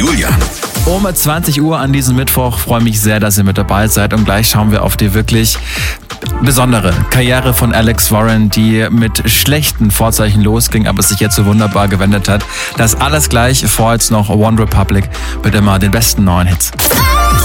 Julian. Um 20 Uhr an diesem Mittwoch freue mich sehr, dass ihr mit dabei seid. Und gleich schauen wir auf die wirklich besondere Karriere von Alex Warren, die mit schlechten Vorzeichen losging, aber sich jetzt so wunderbar gewendet hat. Das alles gleich, vor jetzt noch One Republic mit immer den besten neuen Hits.